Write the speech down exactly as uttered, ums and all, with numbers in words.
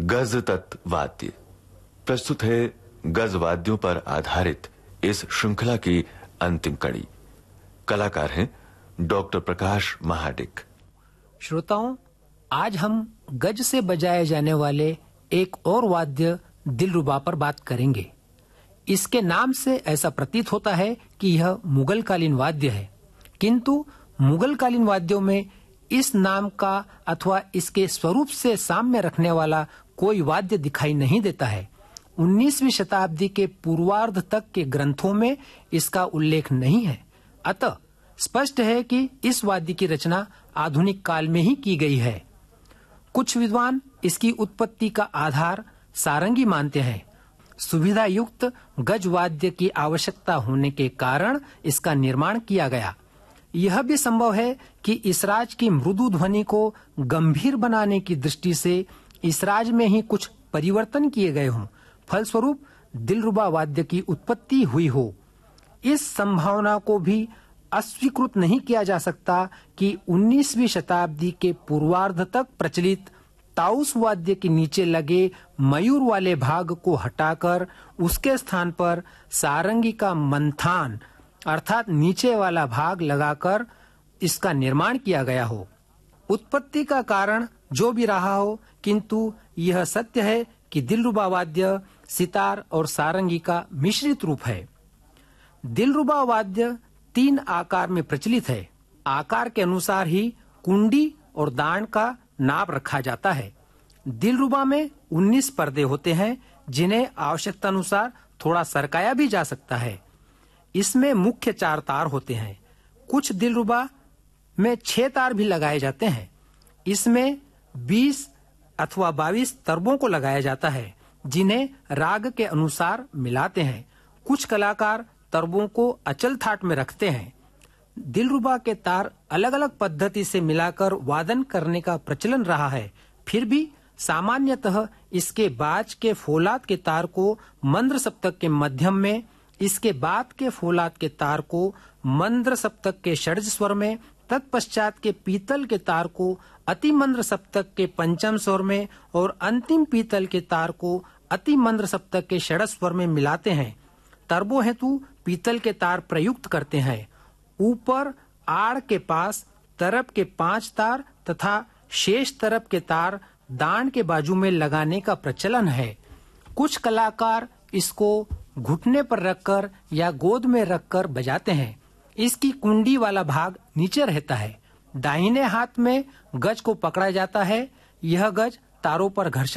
गज तत्व वाद्य प्रस्तुत है। गज वाद्यों पर आधारित इस श्रृंखला की अंतिम कड़ी। कलाकार हैं डॉक्टर प्रकाश महाडिक। श्रोताओं, आज हम गज से बजाए जाने वाले एक और वाद्य दिलरुबा पर बात करेंगे। इसके नाम से ऐसा प्रतीत होता है कि यह मुगल कालीन वाद्य है, किंतु मुगल कालीन वाद्यों में इस नाम का अथवा इसके स्वरूप से साम्य रखने वाला कोई वाद्य दिखाई नहीं देता है। उन्नीसवीं शताब्दी के पूर्वार्ध तक के ग्रंथों में इसका उल्लेख नहीं है। अतः स्पष्ट है कि इस वाद्य की रचना आधुनिक काल में ही की गई है। कुछ विद्वान इसकी उत्पत्ति का आधार सारंगी मानते हैं। सुविधा युक्त गज वाद्य की आवश्यकता होने के कारण इसका निर्माण किया गया। यह भी संभव है कि इसराज की मृदु ध्वनि को गंभीर बनाने की दृष्टि से इसराज में ही कुछ परिवर्तन किए गए हों, फलस्वरूप दिलरुबा वाद्य की उत्पत्ति हुई हो। इस संभावना को भी अस्वीकृत नहीं किया जा सकता कि उन्नीसवीं शताब्दी के पूर्वार्ध तक प्रचलित ताउस वाद्य के नीचे लगे मयूर वाले भाग को हटाकर उसके स्थान पर सारंगी का मंथान अर्थात नीचे वाला भाग लगाकर इसका निर्माण किया गया हो। उत्पत्ति का कारण जो भी रहा हो, किंतु यह सत्य है कि दिलरुबा वाद्य सितार और सारंगी का मिश्रित रूप है। दिलरुबा वाद्य तीन आकार में प्रचलित है। आकार के अनुसार ही कुंडी और दांड का नाप रखा जाता है। दिलरुबा में उन्नीस पर्दे होते हैं, जिन्हें आवश्यकता अनुसार थोड़ा सरकाया भी जा सकता है। इसमें मुख्य चार तार होते हैं। कुछ दिलरुबा में छह तार भी लगाए जाते हैं। इसमें बीस अथवा बाईस तरबों को लगाया जाता है, जिन्हें राग के अनुसार मिलाते हैं। कुछ कलाकार तरबों को अचल थाट में रखते हैं। दिलरुबा के तार अलग अलग पद्धति से मिलाकर वादन करने का प्रचलन रहा है। फिर भी सामान्यतः इसके बाज के फौलाद के तार को मंद्र सप्तक के मध्यम में, इसके बाद के फौलाद के तार को मंद्र सप्तक के षड्ज स्वर में, तत्पश्चात के पीतल के तार को अति मंद्र सप्तक के पंचम स्वर में और अंतिम पीतल के तार को अति मंद्र सप्तक के षड्ज स्वर में मिलाते हैं। तरबों हेतु पीतल के तार प्रयुक्त करते हैं। ऊपर आड़ के पास तरफ के पांच तार तथा शेष तरफ के तार दांड के बाजू में लगाने का प्रचलन है। कुछ कलाकार इसको घुटने पर रखकर या गोद में रखकर बजाते हैं। इसकी कुंडी वाला भाग नीचे रहता है। दाहिने हाथ में गज को पकड़ा जाता है। यह गज तारों पर घर्षण